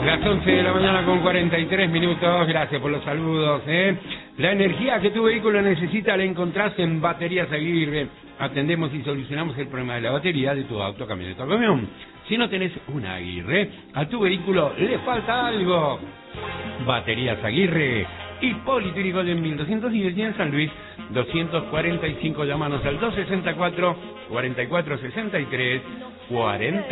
Las 11 de la mañana con 43 minutos. Gracias por los saludos. La energía que tu vehículo necesita la encontrás en Baterías Aguirre. Atendemos y solucionamos el problema de la batería de tu auto, camioneta o camión. Si no tenés una Aguirre, a tu vehículo le falta algo. Baterías Aguirre. Hipólito Yrigoyen 1210 y en San Luis 245. Llámanos al 264 4463 40.